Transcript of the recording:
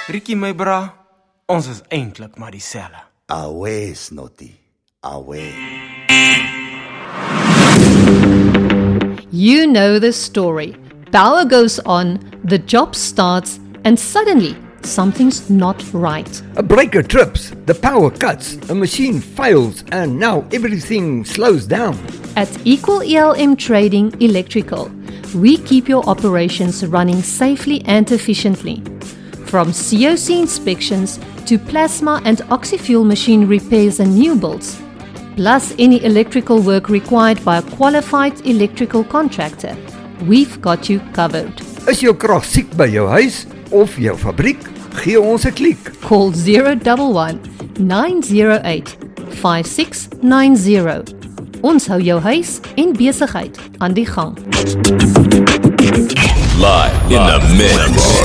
Rikkie my bra, ons is eintlik maar dieselfde. Away, Snotty. Away. You know the story. Power goes on, the job starts, and suddenly something's not right. A breaker trips, the power cuts, a machine fails, and now everything slows down. At Equal ELM Trading Electrical, we keep your operations running safely and efficiently. From COC inspections to plasma and oxy-fuel machine repairs and new builds, plus any electrical work required by a qualified electrical contractor, we've got you covered. Is jou krag siek by jou huis of jou fabriek? Gee ons 'n klik. Call 011 908 5690. Ons hou jou huis en besigheid aan die gang. Live in the mix.